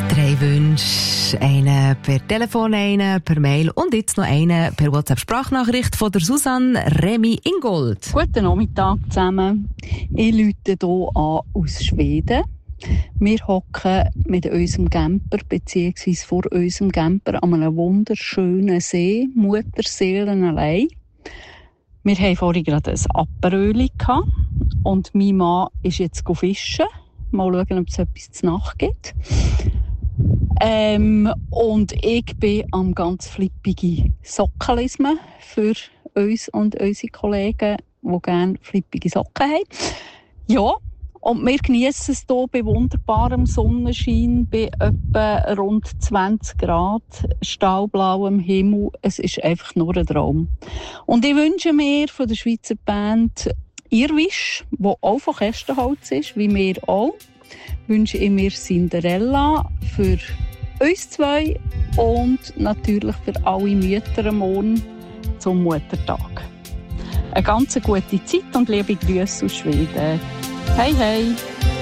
3 Wünsche, einen per Telefon, einen per Mail und jetzt noch einen per WhatsApp-Sprachnachricht von der Susanne Remy Ingold. Guten Nachmittag zusammen. Ich rufe hier an aus Schweden. Wir hocken mit unserem Camper bzw. vor unserem Camper an einem wunderschönen See, Mutterseelenallee. Wir haben vorhin gerade ein Aperöli gehabt und mein Mann ist jetzt fischen. Mal schauen, ob es etwas zu Nacht gibt. Und ich bin am ganz flippige Sockenlismen für uns und unsere Kollegen, die gerne flippige Socken haben. Ja, und wir geniessen es hier bei wunderbarem Sonnenschein, bei etwa rund 20 Grad, stahlblauem Himmel. Es ist einfach nur ein Traum. Und ich wünsche mir von der Schweizer Band Irwisch, die auch von Kästenholz ist, wie wir auch, wünsche ich mir Cinderella für uns zwei und natürlich für alle Mütter morgen zum Muttertag. Eine ganz gute Zeit und liebe Grüße aus Schweden. Hey, hey!